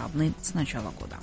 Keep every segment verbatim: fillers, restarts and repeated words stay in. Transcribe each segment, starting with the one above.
масштабной с начала года.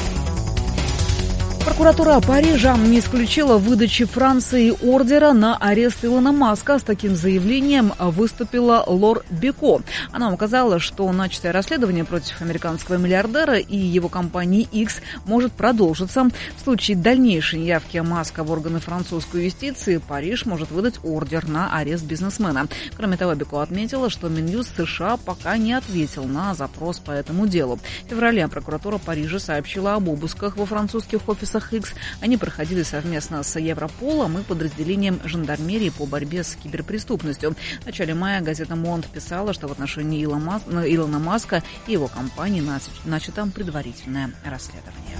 Прокуратура Парижа не исключила выдачи Франции ордера на арест Илона Маска. С таким заявлением выступила Лор Беко. Она указала, что начатое расследование против американского миллиардера и его компании X может продолжиться. В случае дальнейшей неявки Маска в органы французской юстиции Париж может выдать ордер на арест бизнесмена. Кроме того, Беко отметила, что Минюст США пока не ответил на запрос по этому делу. В феврале прокуратура Парижа сообщила об обысках во французских офисах X. Они проходили совместно с Европолом и подразделением жандармерии по борьбе с киберпреступностью. В начале мая газета «Монд» писала, что в отношении Илона Маска и его компании начато предварительное расследование.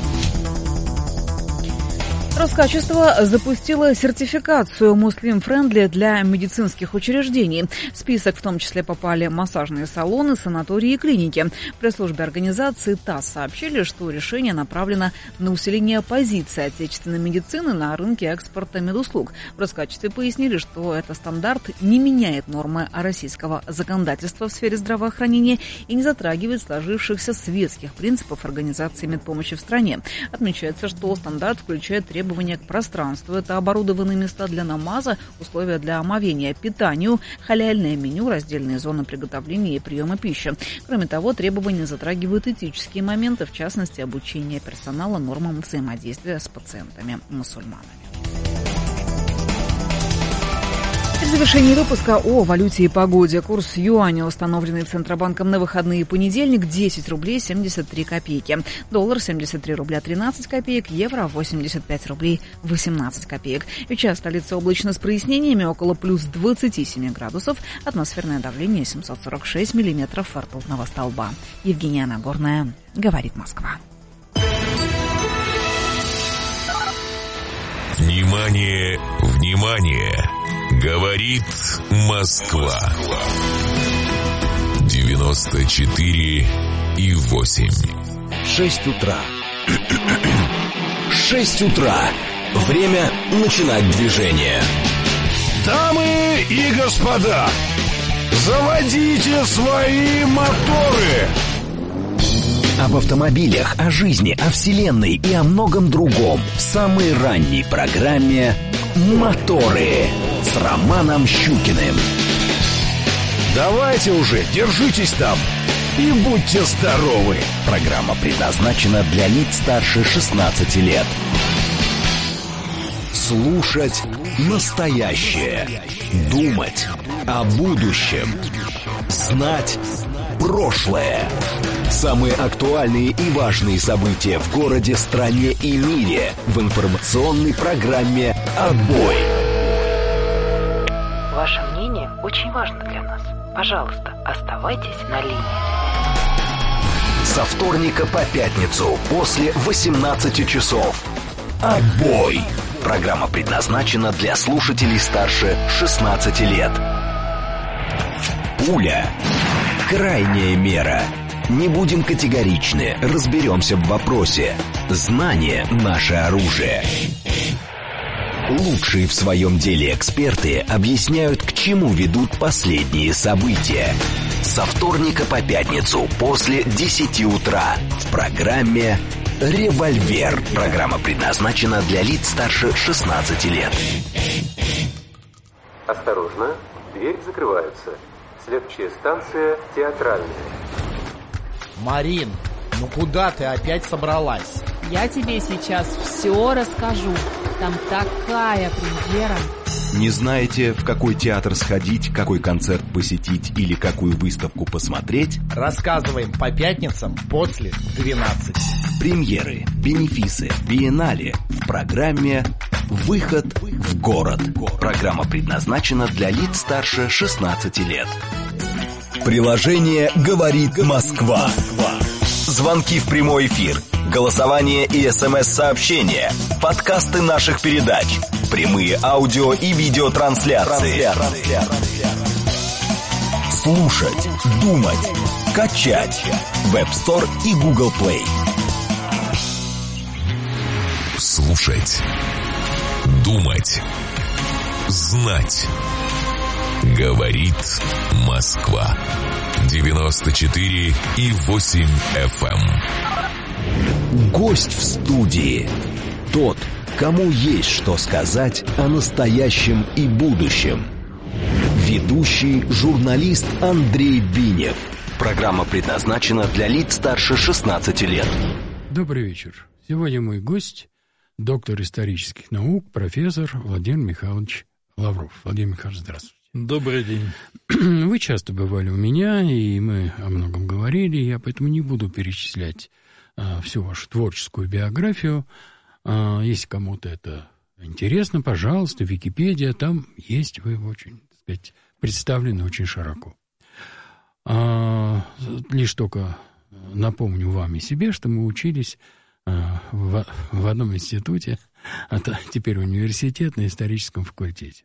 Роскачество запустило сертификацию «Муслим-френдли» для медицинских учреждений. В список в том числе попали массажные салоны, санатории и клиники. В пресс-службе организации ТАСС сообщили, что решение направлено на усиление позиции отечественной медицины на рынке экспорта медуслуг. В Роскачестве пояснили, что этот стандарт не меняет нормы российского законодательства в сфере здравоохранения и не затрагивает сложившихся светских принципов организации медпомощи в стране. Отмечается, что стандарт включает требования Требования к пространству. Это оборудованные места для намаза, условия для омовения, питанию, халяльное меню, раздельные зоны приготовления и приема пищи. Кроме того, требования затрагивают этические моменты, в частности, обучение персонала нормам взаимодействия с пациентами-мусульманами. В завершении выпуска о валюте и погоде. Курс юаня, установленный Центробанком на выходные понедельник, десять рублей семьдесят три копейки. Доллар семьдесят три рубля тринадцать копеек, евро восемьдесят пять рублей восемнадцать копеек. Сейчас столица облачно с прояснениями, около плюс двадцати семи градусов. Атмосферное давление семьсот сорок шесть миллиметров ртутного столба. Евгения Нагорная, говорит Москва. Внимание, внимание! Говорит Москва. девяносто четыре и восемь. Шесть утра. Шесть утра. Время начинать движение. Дамы и господа, заводите свои моторы. Об автомобилях, о жизни, о вселенной и о многом другом в самой ранней программе «Моторы» с Романом Щукиным. Давайте уже, держитесь там и будьте здоровы. Программа предназначена для лиц старше шестнадцати лет. Слушать настоящее. Думать о будущем. Знать прошлое. Самые актуальные и важные события в городе, стране и мире в информационной программе «Отбой». Ваше мнение очень важно для нас. Пожалуйста, оставайтесь на линии. Со вторника по пятницу после восемнадцати часов. «Отбой». Программа предназначена для слушателей старше шестнадцати лет. Пуля. Крайняя мера. Не будем категоричны, разберемся в вопросе. Знание – наше оружие. Лучшие в своем деле эксперты объясняют, к чему ведут последние события. Со вторника по пятницу после десяти утра в программе «Револьвер». Программа предназначена для лиц старше шестнадцати лет. Осторожно, дверь закрывается. Следующая станция Театральная. Марин, ну куда ты опять собралась? Я тебе сейчас все расскажу. Там такая премьера. Не знаете, в какой театр сходить, какой концерт посетить или какую выставку посмотреть? Рассказываем по пятницам после двенадцати. Премьеры, бенефисы, биеннале в программе «Выход в город». Программа предназначена для лиц старше шестнадцати лет. Приложение «Говорит Москва». Звонки в прямой эфир, голосование и смс-сообщения, подкасты наших передач, прямые аудио и видеотрансляции. Слушать, думать, качать. Web Store и Google Play. Слушать, думать, знать. Говорит Москва. девяносто четыре и восемь эф эм. Гость в студии. Тот, кому есть что сказать о настоящем и будущем. Ведущий журналист Андрей Бинев. Программа предназначена для лиц старше шестнадцати лет. Добрый вечер. Сегодня мой гость, доктор исторических наук, профессор Владимир Михайлович Лавров. Владимир Михайлович, здравствуйте. Добрый день. Вы часто бывали у меня, и мы о многом говорили, я поэтому не буду перечислять а, всю вашу творческую биографию. А, если кому-то это интересно, пожалуйста, Википедия, там есть, вы очень, так сказать, представлены очень широко. А, лишь только напомню вам и себе, что мы учились а, в, в одном институте, а теперь университет, на историческом факультете.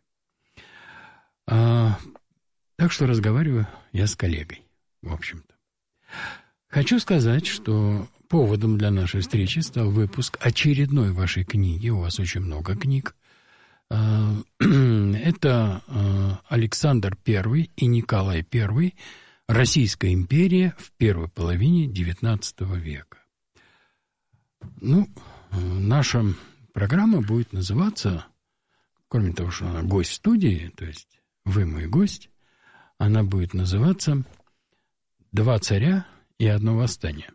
А, так что разговариваю я с коллегой, в общем-то. Хочу сказать, что поводом для нашей встречи стал выпуск очередной вашей книги. У вас очень много книг. А, это а, Александр Первый и Николай Первый. Российская империя в первой половине девятнадцатого века. Ну, наша программа будет называться, кроме того, что она гость в студии, то есть вы мой гость, она будет называться «Два царя и одно восстание».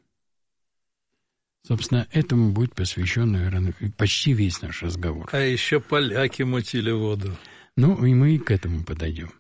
Собственно, этому будет посвящен, наверное, почти весь наш разговор. А еще поляки мутили воду. Ну, и мы и к этому подойдем.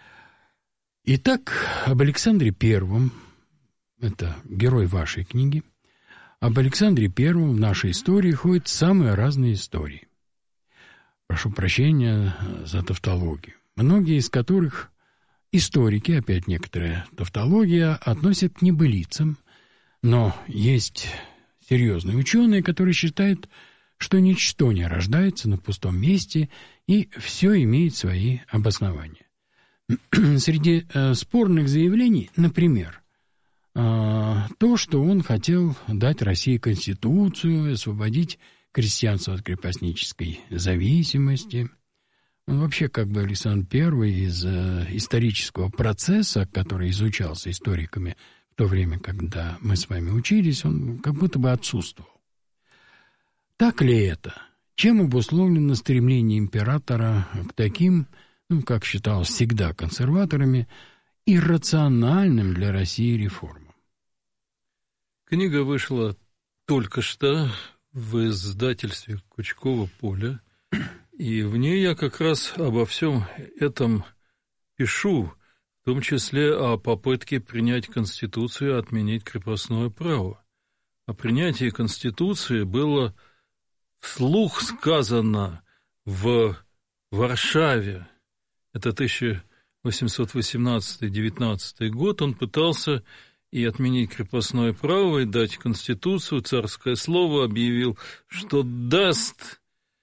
Итак, об Александре Первом, это герой вашей книги, об Александре Первом в нашей истории ходят самые разные истории. Прошу прощения за тавтологию. Многие из которых историки, опять некоторая тавтология, относят к небылицам, но есть серьезные ученые, которые считают, что ничто не рождается на пустом месте и все имеет свои обоснования. Среди э, спорных заявлений, например, э, то, что он хотел дать России конституцию, освободить крестьянство от крепостнической зависимости. Он вообще как бы Александр Первый из э, исторического процесса, который изучался историками в то время, когда мы с вами учились, он как будто бы отсутствовал. Так ли это? Чем обусловлено стремление императора к таким, ну, как считалось всегда консерваторами, иррациональным для России реформам? Книга вышла только что в издательстве Кучкова-Поля, и в ней я как раз обо всем этом пишу, в том числе о попытке принять Конституцию и отменить крепостное право. О принятии Конституции было вслух сказано в Варшаве. Это тысяча восемьсот восемнадцатый — девятнадцатый год. Он пытался и отменить крепостное право, и дать Конституцию. Царское слово объявил, что даст,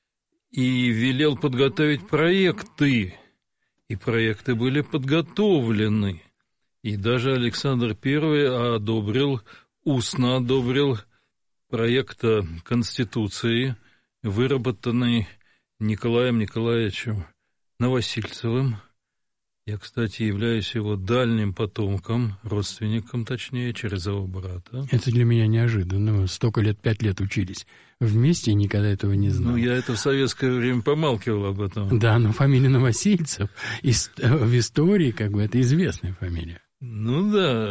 и велел подготовить проекты. И проекты были подготовлены. И даже Александр Первый одобрил, устно одобрил проект Конституции, выработанный Николаем Николаевичем Новосильцевым. Я, кстати, являюсь его дальним потомком, родственником, точнее, через его брата. Это для меня неожиданно. Мы столько лет, пять лет учились вместе и никогда этого не знал. Ну, я это в советское время помалкивал об этом. Да, но фамилия Новосильцев в истории, как бы, это известная фамилия. Ну, да.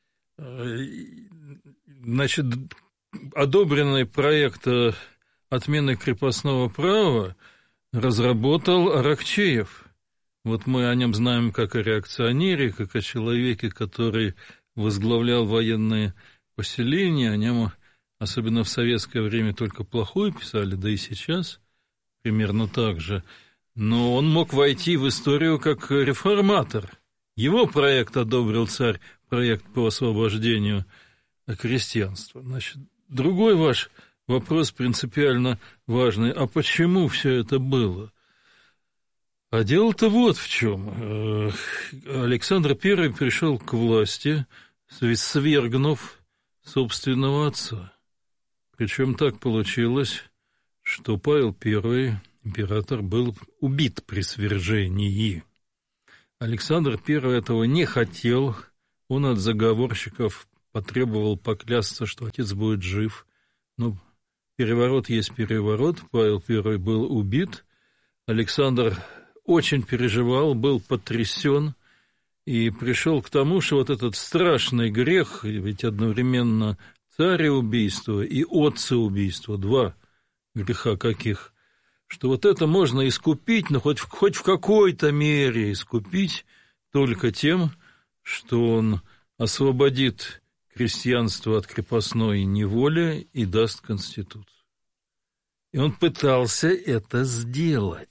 Значит, одобренный проект отмены крепостного права разработал Аракчеев. Вот мы о нем знаем как о реакционере, как о человеке, который возглавлял военные поселения. О нем, особенно в советское время, только плохое писали, да и сейчас примерно так же. Но он мог войти в историю как реформатор. Его проект одобрил царь, проект по освобождению крестьянства. Значит, другой ваш вопрос принципиально важный. А почему все это было? А дело-то вот в чем. Александр Первый пришел к власти, свергнув собственного отца. Причем так получилось, что Павел Первый, император, был убит при свержении. Александр Первый этого не хотел, он от заговорщиков потребовал поклясться, что отец будет жив. Ну, переворот есть переворот, Павел Первый был убит, Александр очень переживал, был потрясен и пришел к тому, что вот этот страшный грех, ведь одновременно цареубийство и отцеубийство, два греха каких, что вот это можно искупить, но хоть, хоть в какой-то мере искупить только тем, что он освободит крестьянство от крепостной неволи и даст конституцию. И он пытался это сделать.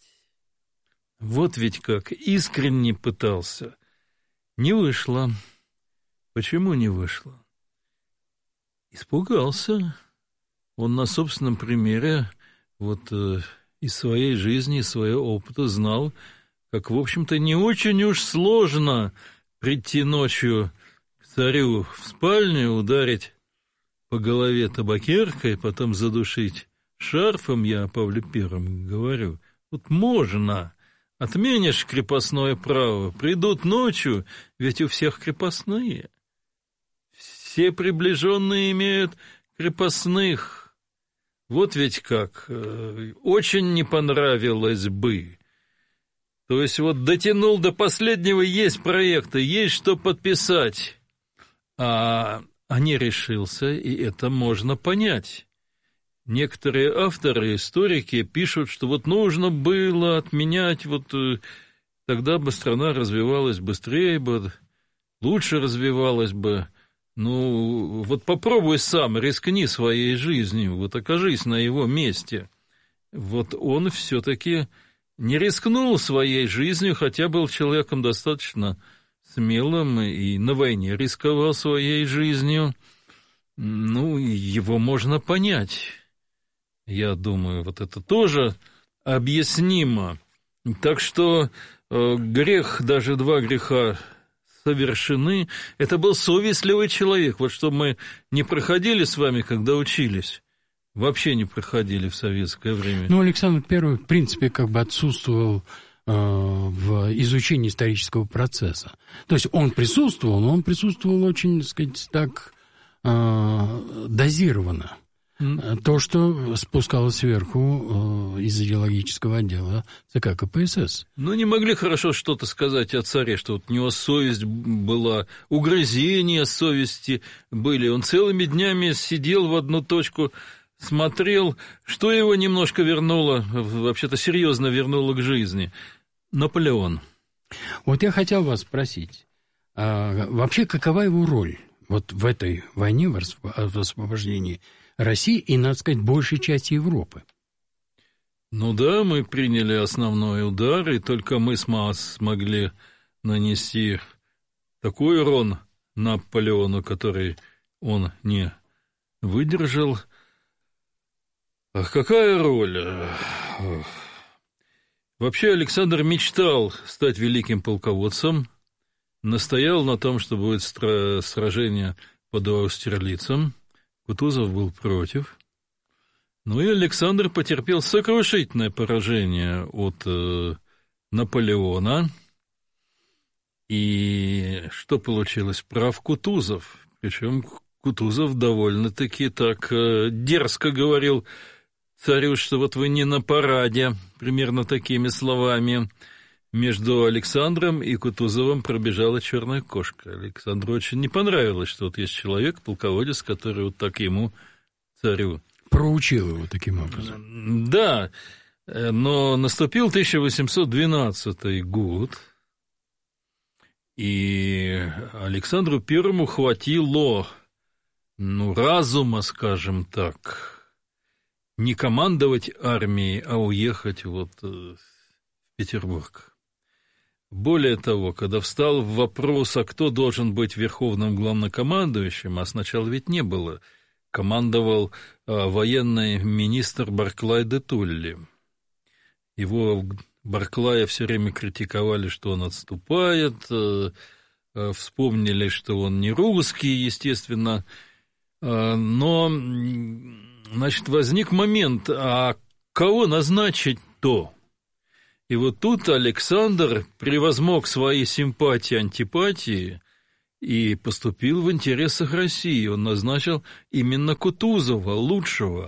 Вот ведь как, искренне пытался. Не вышло. Почему не вышло? Испугался. Он на собственном примере вот э, из своей жизни, из своего опыта знал, как, в общем-то, не очень уж сложно прийти ночью к царю в спальню, ударить по голове табакеркой, потом задушить шарфом, я о Павле Первом говорю. Вот можно. Отменишь крепостное право, придут ночью, ведь у всех крепостные. Все приближенные имеют крепостных. Вот ведь как. Очень не понравилось бы. То есть вот дотянул до последнего, есть проекты, есть что подписать. А, а не решился, и это можно понять. Некоторые авторы, историки пишут, что вот нужно было отменять, вот тогда бы страна развивалась быстрее бы, лучше развивалась бы. Ну, вот попробуй сам, рискни своей жизнью, вот окажись на его месте. Вот он все-таки не рискнул своей жизнью, хотя был человеком достаточно смелым и на войне рисковал своей жизнью. Ну, его можно понять. Я думаю, вот это тоже объяснимо. Так что э, грех, даже два греха совершены. Это был совестливый человек. Вот что мы не проходили с вами, когда учились. Вообще не проходили в советское время. Ну, Александр Первый, в принципе, как бы отсутствовал э, в изучении исторического процесса. То есть он присутствовал, но он присутствовал очень, так сказать, так э, дозированно. То, что спускалось сверху э, из идеологического отдела ЦК КПСС. Ну, не могли хорошо что-то сказать о царе, что вот у него совесть была, угрызения совести были. Он целыми днями сидел в одну точку, смотрел, что его немножко вернуло, вообще-то серьезно вернуло к жизни. Наполеон. Вот я хотел вас спросить, а вообще какова его роль вот в этой войне, в освобождении России и, надо сказать, большей части Европы? Ну да, мы приняли основной удар, и только мы смогли нанести такой урон Наполеону, который он не выдержал. А какая роль? Вообще Александр мечтал стать великим полководцем, настоял на том, что будет сражение под Аустерлицем. Кутузов был против. Ну и Александр потерпел сокрушительное поражение от э, Наполеона. И что получилось? Прав Кутузов. Причем Кутузов довольно-таки так э, дерзко говорил царю, что вот вы не на параде, примерно такими словами. Между Александром и Кутузовым пробежала черная кошка. Александру очень не понравилось, что вот есть человек, полководец, который вот так ему, царю... Проучил его таким образом. Да, но наступил тысяча восемьсот двенадцатый год, и Александру Первому хватило, ну, разума, скажем так, не командовать армией, а уехать вот в Петербург. Более того, когда встал вопрос, а кто должен быть верховным главнокомандующим, а сначала ведь не было, командовал а, военный министр Барклай де Толли. Его Барклая все время критиковали, что он отступает, а, а, вспомнили, что он не русский, естественно, а, но, значит, возник момент, а кого назначить-то? И вот тут Александр превозмог свои симпатии, антипатии и поступил в интересах России. Он назначил именно Кутузова, лучшего.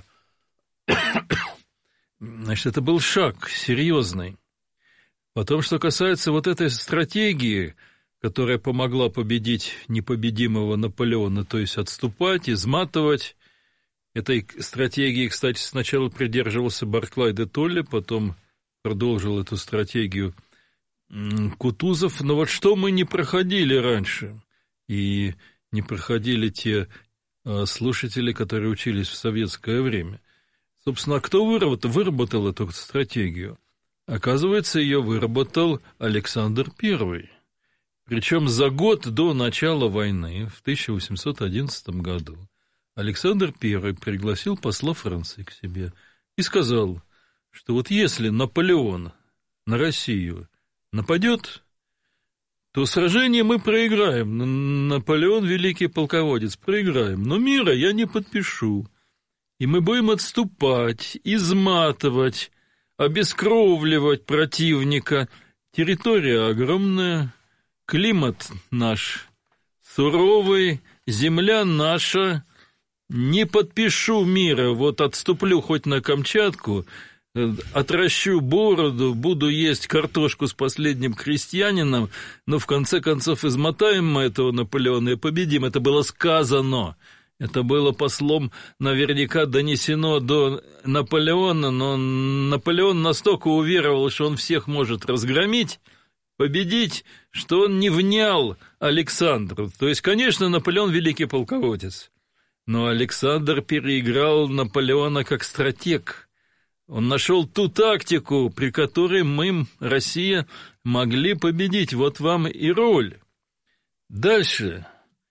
Значит, это был шаг серьезный. Потом, что касается вот этой стратегии, которая помогла победить непобедимого Наполеона, то есть отступать, изматывать. Этой стратегии, кстати, сначала придерживался Барклай де Толли, потом продолжил эту стратегию Кутузов. Но вот что мы не проходили раньше, и не проходили те слушатели, которые учились в советское время. Собственно, кто выработал, выработал эту стратегию? Оказывается, ее выработал Александр Первый. Причем за год до начала войны, в тысяча восемьсот одиннадцатом году, Александр Первый пригласил посла Франции к себе и сказал, что вот если Наполеон на Россию нападет, то сражение мы проиграем. Наполеон, великий полководец, проиграем. Но мира я не подпишу. И мы будем отступать, изматывать, обескровливать противника. Территория огромная, климат наш суровый, земля наша. Не подпишу мира, вот отступлю хоть на Камчатку, отращу бороду, буду есть картошку с последним крестьянином, но в конце концов измотаем мы этого Наполеона и победим. Это было сказано. Это было послом наверняка донесено до Наполеона, но Наполеон настолько уверовал, что он всех может разгромить, победить, что он не внял Александру. То есть, конечно, Наполеон великий полководец, но Александр переиграл Наполеона как стратег. Он нашел ту тактику, при которой мы, Россия, могли победить. Вот вам и роль. Дальше.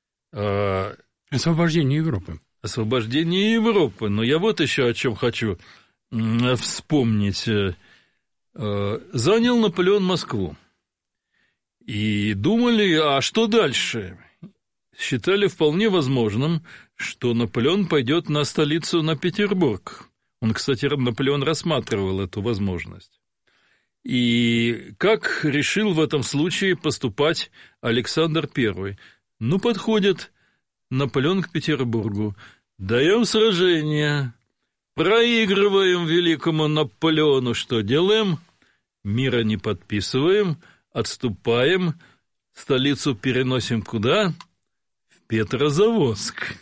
Освобождение Европы. Освобождение Европы. Но я вот еще о чем хочу вспомнить. Занял Наполеон Москву. И думали, а что дальше? Считали вполне возможным, что Наполеон пойдет на столицу, на Петербург. Он, кстати, Наполеон рассматривал эту возможность. И как решил в этом случае поступать Александр Первый? Ну, подходит Наполеон к Петербургу. Даем сражение, проигрываем великому Наполеону. Что делаем? Мира не подписываем, отступаем, столицу переносим куда? В Петрозаводск.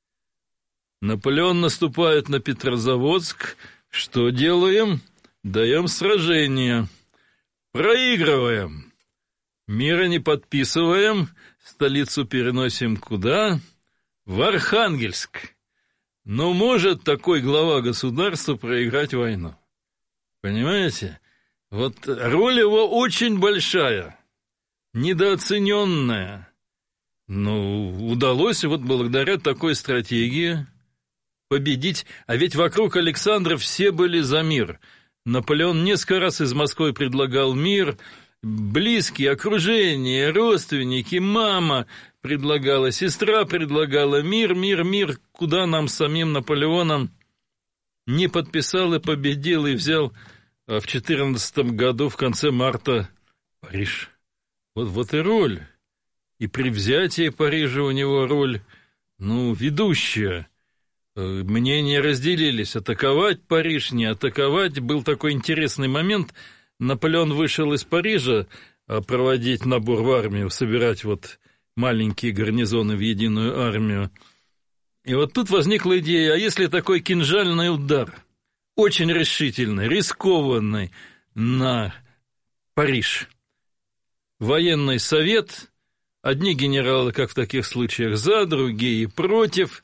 Наполеон наступает на Петрозаводск. Что делаем? Даем сражение. Проигрываем. Мира не подписываем. Столицу переносим куда? В Архангельск. Но может такой глава государства проиграть войну? Понимаете? Вот роль его очень большая, недооцененная. Но удалось вот благодаря такой стратегии победить. А ведь вокруг Александра все были за мир. Наполеон несколько раз из Москвы предлагал мир. Близкие, окружение, родственники, мама предлагала, сестра предлагала мир, мир, мир. Куда нам самим Наполеоном? Не подписал и победил, и взял в четырнадцатом году, в конце марта, Париж. Вот, вот и роль. И при взятии Парижа у него роль, ну, ведущая. Мнения разделились, атаковать Париж, не атаковать. Был такой интересный момент. Наполеон вышел из Парижа проводить набор в армию, собирать вот маленькие гарнизоны в единую армию. И вот тут возникла идея, а если такой кинжальный удар, очень решительный, рискованный, на Париж? Военный совет, одни генералы, как в таких случаях, за, другие против.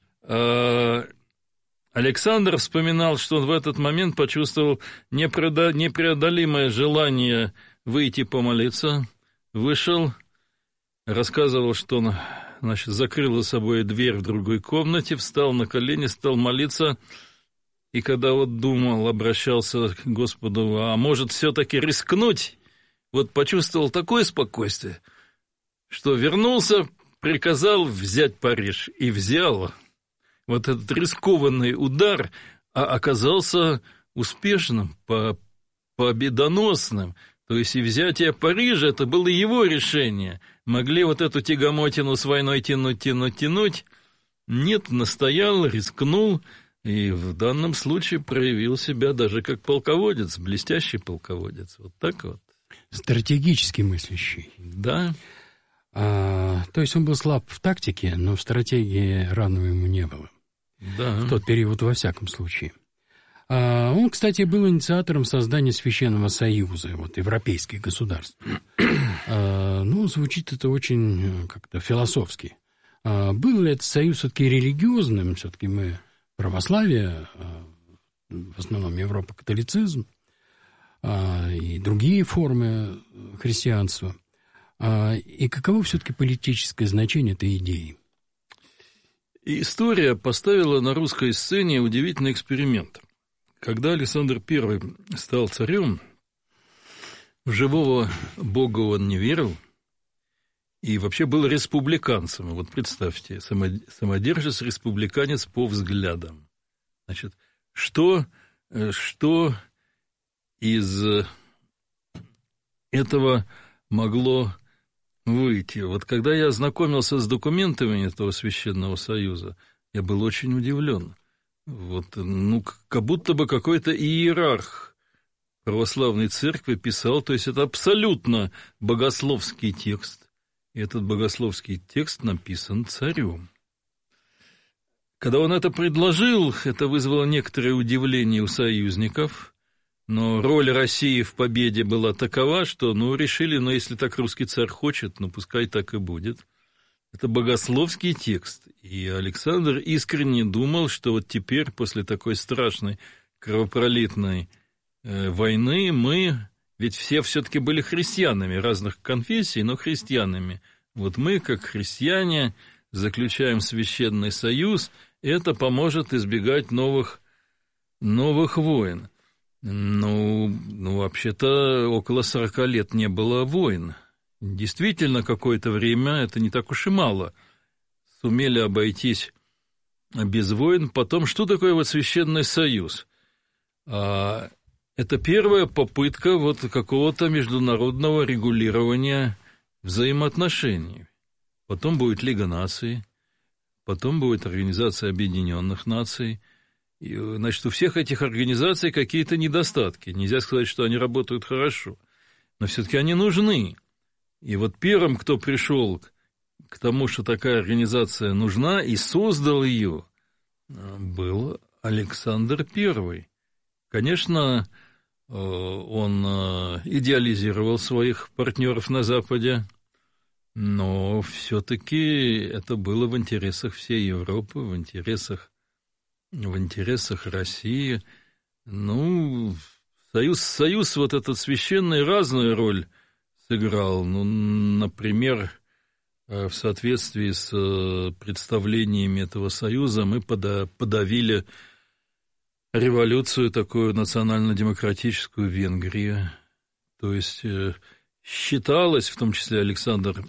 Александр вспоминал, что он в этот момент почувствовал непреодолимое желание выйти помолиться. Вышел, рассказывал, что он, значит, закрыл за собой дверь в другой комнате, встал на колени, стал молиться. И когда вот думал, обращался к Господу, а может все-таки рискнуть, вот почувствовал такое спокойствие, что вернулся, приказал взять Париж, и взял. Вот этот рискованный удар оказался успешным, победоносным. То есть и взятие Парижа – это было его решение. Могли вот эту тягомотину с войной тянуть, тянуть, тянуть. Нет, настоял, рискнул, и в данном случае проявил себя даже как полководец, блестящий полководец. Вот так вот. Стратегически мыслящий. Да. А, то есть он был слаб в тактике, но в стратегии равного ему не было. Да. В тот период, во всяком случае. А, он, кстати, был инициатором создания Священного Союза, вот, европейских государств. А, ну, звучит это очень как-то философски. А, был ли этот союз все-таки религиозным? Все-таки мы православие, в основном Европа, католицизм а, и другие формы христианства. И каково все-таки политическое значение этой идеи? История поставила на русской сцене удивительный эксперимент. Когда Александр Первый стал царем, в живого Бога он не верил и вообще был республиканцем. Вот представьте, самодержец, республиканец по взглядам. Значит, что, что из этого могло выйти? Вот когда я ознакомился с документами этого Священного Союза, я был очень удивлен. Вот, ну, как будто бы какой-то иерарх православной церкви писал, то есть это абсолютно богословский текст. И этот богословский текст написан царем. Когда он это предложил, это вызвало некоторое удивление у союзников, но роль России в победе была такова, что, ну, решили, ну, если так русский царь хочет, ну, пускай так и будет. Это богословский текст, и Александр искренне думал, что вот теперь, после такой страшной кровопролитной э, войны, мы, ведь все все-таки были христианами разных конфессий, но христианами. Вот мы, как христиане, заключаем священный союз, это поможет избегать новых, новых войн. Ну, ну, вообще-то около сорока лет не было войн. Действительно, какое-то время, это не так уж и мало, сумели обойтись без войн. Потом, что такое вот Священный Союз? А, это первая попытка вот какого-то международного регулирования взаимоотношений. Потом будет Лига наций, потом будет Организация Объединенных Наций. И, значит, у всех этих организаций какие-то недостатки. Нельзя сказать, что они работают хорошо, но все-таки они нужны. И вот первым, кто пришел к тому, что такая организация нужна, и создал ее, был Александр Первый. Конечно, он идеализировал своих партнеров на Западе, но все-таки это было в интересах всей Европы, в интересах, в интересах России. Ну, союз, союз вот этот священный разную роль сыграл. Ну, например, в соответствии с представлениями этого союза мы подавили революцию такую национально-демократическую в Венгрии. То есть считалось, в том числе Александр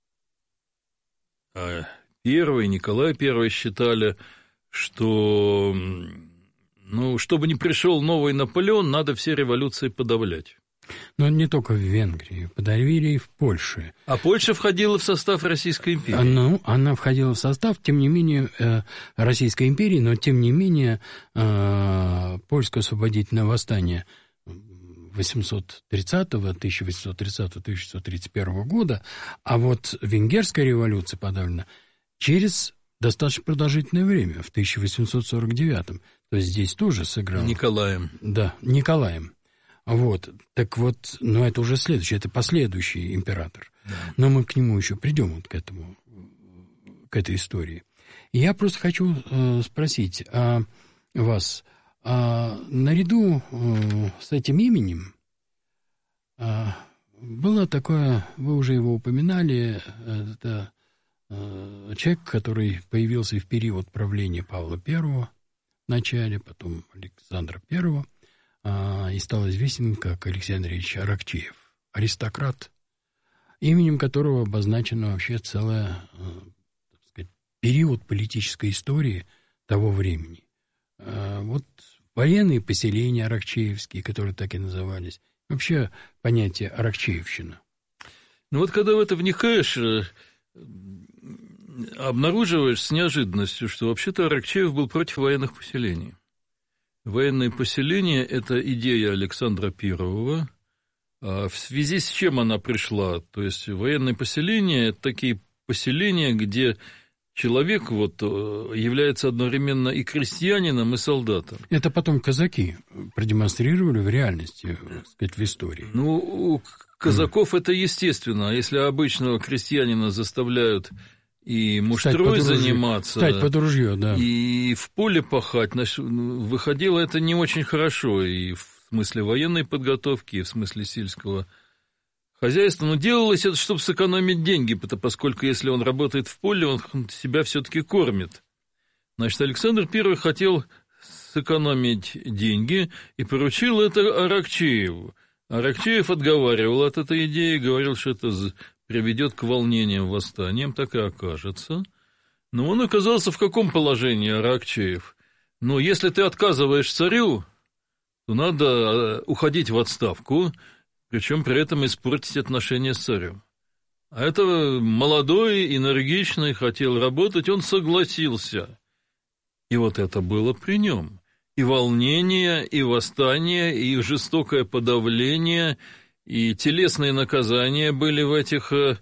Первый, Николай Первый считали, что, ну, чтобы не пришел новый Наполеон, надо все революции подавлять. Но не только в Венгрии, подавили и в Польше. А Польша входила в состав Российской империи? Ну, она входила в состав, тем не менее, Российской империи, но, тем не менее, польское освободительное восстание восемьсот тридцатого, тысяча восемьсот тридцатого — тысяча восемьсот тридцать первого года, а вот Венгерская революция подавлена через достаточно продолжительное время, в тысяча восемьсот сорок девятом. То есть здесь тоже сыграл... Николаем. Да, Николаем. Вот, так вот, но это уже следующий, это последующий император. Да. Но мы к нему еще придем, вот к этому, к этой истории. И я просто хочу э, спросить а, вас, а, наряду э, с этим именем а, было такое, вы уже его упоминали, это э, человек, который появился в период правления Павла Первого в начале, потом Александра Первого, и стал известен как Алексей Андреевич Аракчеев, аристократ, именем которого обозначен вообще целый, так сказать, период политической истории того времени. Вот военные поселения аракчеевские, которые так и назывались, Вообще понятие аракчеевщина. Ну вот когда в это вникаешь, обнаруживаешь с неожиданностью, что вообще-то Аракчеев был против военных поселений. Военные поселения – это идея Александра Первого. В связи с чем она пришла? То есть военные поселения – это такие поселения, где человек вот является одновременно и крестьянином, и солдатом. Это потом казаки продемонстрировали в реальности, так сказать, в истории. Ну, у казаков mm. это естественно. А если обычного крестьянина заставляют и муштрой заниматься, стать под ружье, да, и в поле пахать, значит, выходило это не очень хорошо и в смысле военной подготовки, и в смысле сельского хозяйства. Но делалось это, чтобы сэкономить деньги, поскольку если он работает в поле, он себя все-таки кормит. Значит, Александр Первый хотел сэкономить деньги и поручил это Аракчееву. Аракчеев отговаривал от этой идеи, говорил, что это приведет к волнениям, восстаниям, так и окажется. Но он оказался в каком положении, Аракчеев? Ну, если ты отказываешь царю, то надо уходить в отставку, причем при этом испортить отношения с царем. А это молодой, энергичный, хотел работать, он согласился. И вот это было при нем. И волнение, и восстание, и жестокое подавление, и телесные наказания были в этих э,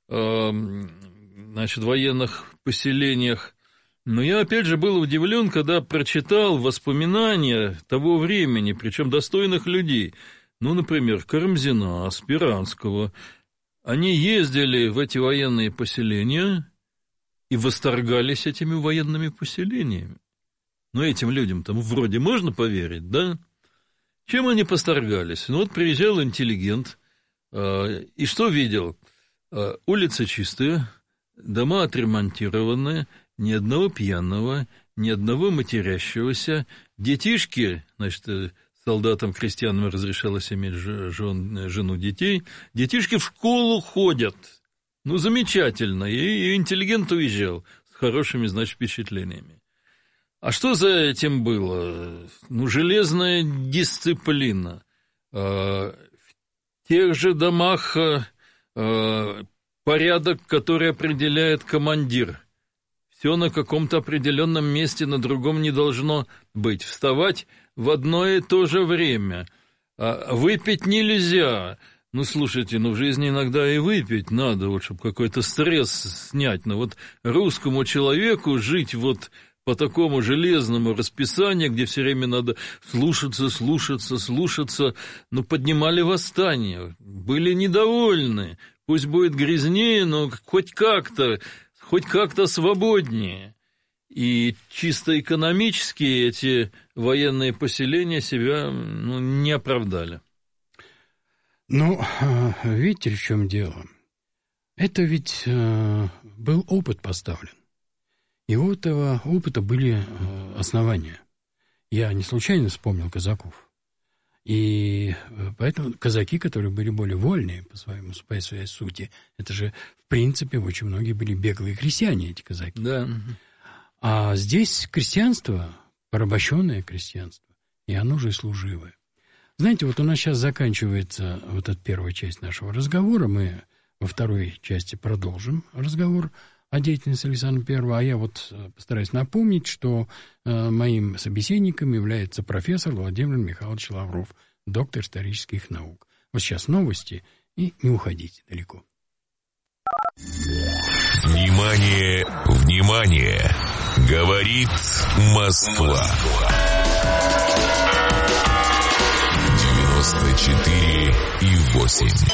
э, значит, военных поселениях. Но я, опять же, был удивлен, когда прочитал воспоминания того времени, причем достойных людей. Ну, например, Карамзина, Спиранского. Они ездили в эти военные поселения и восторгались этими военными поселениями. Ну, этим людям там вроде можно поверить, да? Чем они восторгались? Ну, вот приезжал интеллигент, э, и что видел? Э, улицы чистые, дома отремонтированные, ни одного пьяного, ни одного матерящегося. Детишки, значит, солдатам, крестьянам разрешалось иметь жен, жену, детей. Детишки в школу ходят. Ну, замечательно. И, и интеллигент уезжал с хорошими, значит, впечатлениями. А что за этим было? Ну, железная дисциплина. В тех же домах порядок, который определяет командир. Все на каком-то определенном месте, на другом не должно быть. Вставать в одно и то же время. Выпить нельзя. Ну, слушайте, ну, в жизни иногда и выпить надо, вот, чтобы какой-то стресс снять. Но вот русскому человеку жить вот по такому железному расписанию, где все время надо слушаться, слушаться, слушаться, ну, поднимали восстание, были недовольны. Пусть будет грязнее, но хоть как-то, хоть как-то свободнее. И чисто экономически эти военные поселения себя, ну, не оправдали. Ну, видите, в чем дело? Это ведь э, был опыт поставлен. И у этого опыта были основания. Я не случайно вспомнил казаков. И поэтому казаки, которые были более вольные по, своему, по своей сути, это же, в принципе, очень многие были беглые крестьяне, эти казаки. Да. А здесь крестьянство, порабощенное крестьянство, и оно же и служивое. Знаете, вот у нас сейчас заканчивается вот эта первая часть нашего разговора. Мы во второй части продолжим разговор о деятельности Александра Первого, а я вот постараюсь напомнить, что э, моим собеседником является профессор Владимир Михайлович Лавров, доктор исторических наук. Вот сейчас новости, и не уходите далеко. Внимание, внимание! Говорит Москва. девяносто четыре и восемь.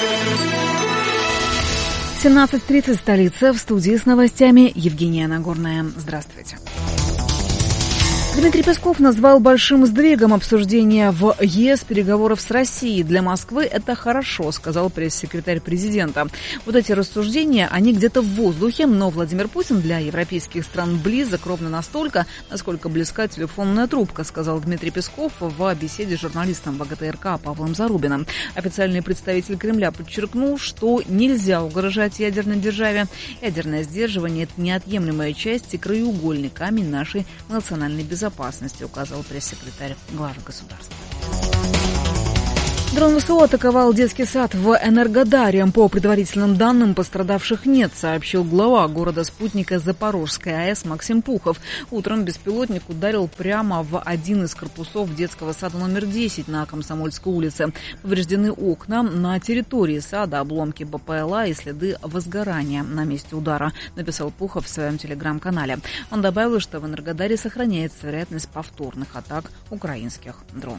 семнадцать тридцать, столица, в студии с новостями Евгения Нагорная. Здравствуйте. Дмитрий Песков назвал большим сдвигом обсуждения в ЕС переговоров с Россией. Для Москвы это хорошо, сказал пресс-секретарь президента. Вот эти рассуждения, они где-то в воздухе, но Владимир Путин для европейских стран близок ровно настолько, насколько близка телефонная трубка, сказал Дмитрий Песков в беседе с журналистом ВГТРК Павлом Зарубиным. Официальный представитель Кремля подчеркнул, что нельзя угрожать ядерной державе. Ядерное сдерживание – это неотъемлемая часть и краеугольный камень нашей национальной безопасности. безопасности, указал пресс-секретарь главы государства. Дрон ВСУ атаковал детский сад в Энергодаре. По предварительным данным, пострадавших нет, сообщил глава города-спутника Запорожской АЭС Максим Пухов. Утром беспилотник ударил прямо в один из корпусов детского сада номер десять на Комсомольской улице. Повреждены окна. На территории сада обломки БПЛА и следы возгорания на месте удара, написал Пухов в своем телеграм-канале. Он добавил, что в Энергодаре сохраняется вероятность повторных атак украинских дронов.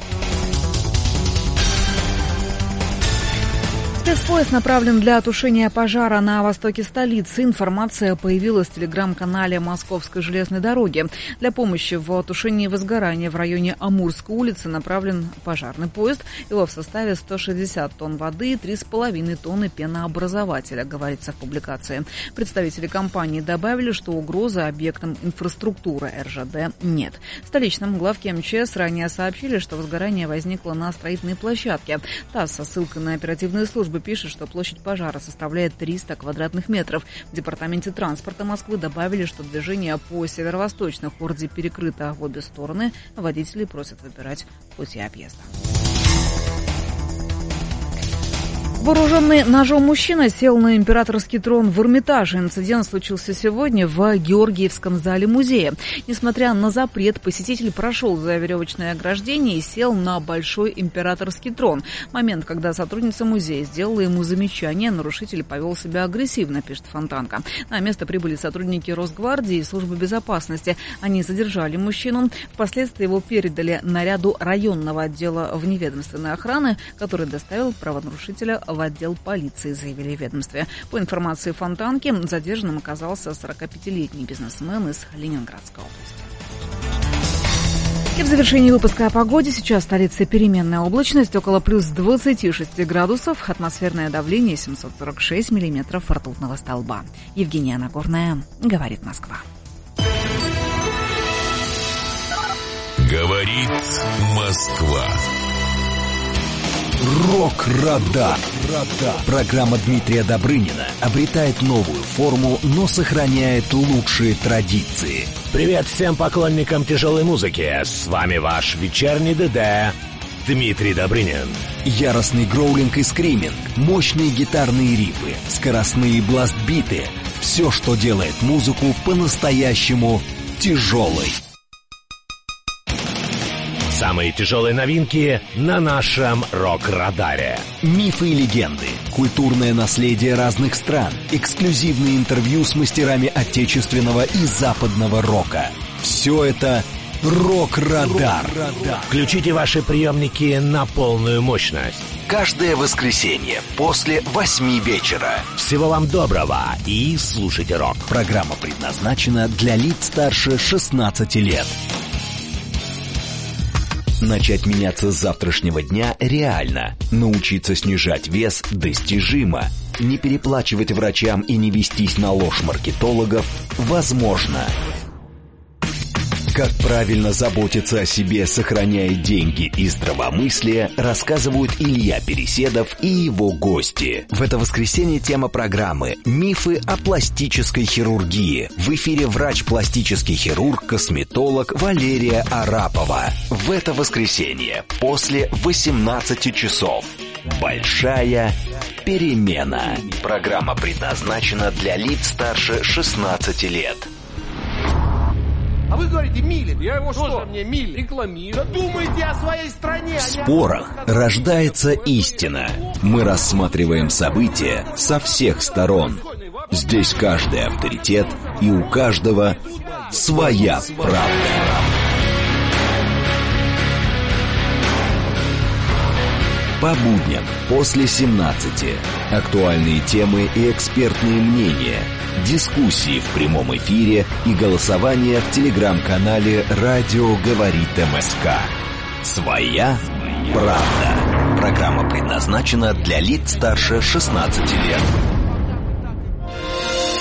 Спецпоезд направлен для тушения пожара на востоке столицы. Информация появилась в телеграм-канале Московской железной дороги. Для помощи в тушении возгорания в районе Амурской улицы направлен пожарный поезд. Его в составе сто шестьдесят тонн воды и три с половиной тонны пенообразователя, говорится в публикации. Представители компании добавили, что угрозы объектам инфраструктуры эр жэ дэ нет. В столичном главке эм че эс ранее сообщили, что возгорание возникло на строительной площадке. ТАСС со ссылкой на оперативные службы пишет, что площадь пожара составляет триста квадратных метров. В департаменте транспорта Москвы добавили, что движение по северо-восточной хорде перекрыто в обе стороны. Водителей просят выбирать пути объезда. Вооруженный ножом мужчина сел на императорский трон в Эрмитаже. Инцидент случился сегодня в Георгиевском зале музея. Несмотря на запрет, посетитель прошел за веревочное ограждение и сел на большой императорский трон. Момент, когда сотрудница музея сделала ему замечание, нарушитель повел себя агрессивно, пишет Фонтанка. На место прибыли сотрудники Росгвардии и службы безопасности. Они задержали мужчину. Впоследствии его передали наряду районного отдела вневедомственной охраны, который доставил правонарушителя в отдел полиции, заявили в ведомстве. По информации Фонтанки, задержанным оказался сорокапятилетний бизнесмен из Ленинградской области. И в завершении выпуска о погоде. Сейчас в столице переменная облачность, около плюс двадцати шести градусов, атмосферное давление семьсот сорок шесть миллиметров ртутного столба. Евгения Нагорная, говорит Москва. Говорит Москва. Рок-радар. Программа Дмитрия Добрынина обретает новую форму, но сохраняет лучшие традиции. Привет всем поклонникам тяжелой музыки. С вами ваш вечерний ДД Дмитрий Добрынин. Яростный гроулинг и скриминг, мощные гитарные рифы, скоростные бласт-биты. Все, что делает музыку по-настоящему тяжелой. Самые тяжелые новинки на нашем рок-радаре. Мифы и легенды, культурное наследие разных стран, эксклюзивные интервью с мастерами отечественного и западного рока. Все это рок-радар. Включите ваши приемники на полную мощность. Каждое воскресенье после восьми вечера. Всего вам доброго и слушайте рок. Программа предназначена для лиц старше шестнадцати лет. Начать меняться с завтрашнего дня реально. Научиться снижать вес достижимо. Не переплачивать врачам и не вестись на ложь маркетологов возможно. Как правильно заботиться о себе, сохраняя деньги и здравомыслие, рассказывают Илья Переседов и его гости. В это воскресенье тема программы «Мифы о пластической хирургии». В эфире врач-пластический хирург, косметолог Валерия Арапова. В это воскресенье после восемнадцати часов. Большая перемена. Программа предназначена для лиц старше шестнадцати лет. А вы говорите, милит. Я его что? Тоже мне милит. Рекламирую. Да думайте о своей стране. В спорах рождается истина. Мы рассматриваем события со всех сторон. Здесь каждый авторитет, и у каждого своя правда. По будням после семнадцати. Актуальные темы и экспертные мнения. Дискуссии в прямом эфире и голосование в телеграм-канале «Радио говорит МСК». Своя правда. Программа предназначена для лиц старше шестнадцати лет.